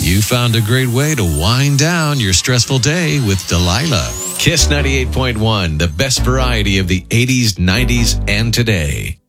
You found a great way to wind down your stressful day with Delilah. Kiss 98.1, the best variety of the 80s, 90s, and today.